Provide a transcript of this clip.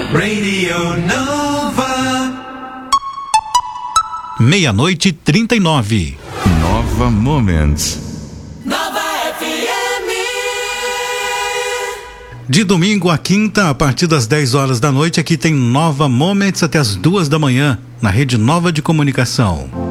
Radio Nova. 00:39. Nova Moments. Nova FM. De domingo a quinta, a partir das 10 horas da noite, aqui tem Nova Moments até as 2 da manhã, na Rede Nova de Comunicação.